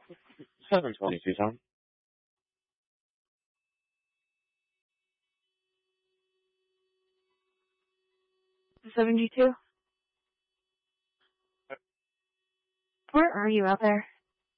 722, Tom. 72? Where are you out there?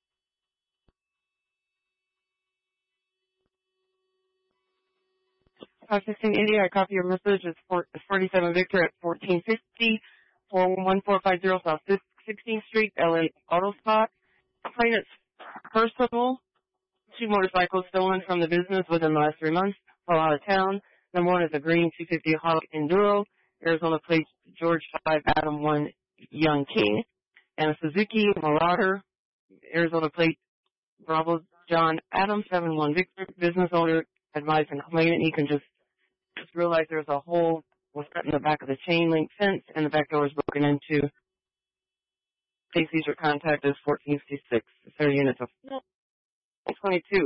India, I copy your message. It's 47 Victor at 1450, 41450 South 16th Street, LA Auto Spot. Complainant's personal. 2 motorcycles stolen from the business within the last 3 months. Fell out of town. Number 1 is a green 250 Hawk Enduro. Arizona plate George 5 Adam 1 Young King. And a Suzuki Marauder. Arizona plate Bravo John Adam 71 Victor. Business owner advised and complainant he can just realize there's a hole was cut in the back of the chain link fence and the back door is broken into. Please use your contact is 1456. 30 units of 22.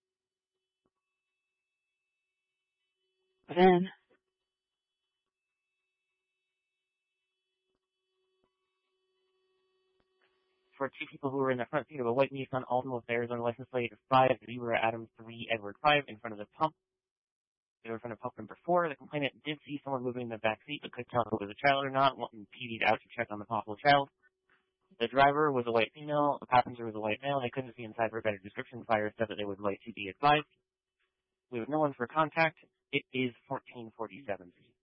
Then for 2 people who were in the front seat of a white Nissan Altima with Arizona license plate 5-0 Adam 3 Edward 5 in front of the pump. They were in front of pump number 4. The complainant did see someone moving in the back seat, but couldn't tell if it was a child or not, and PD'd out to check on the possible child. The driver was a white female, the passenger was a white male, and they couldn't see inside for a better description. Fire said that they would like to be advised. We have no one for contact. It is 1447.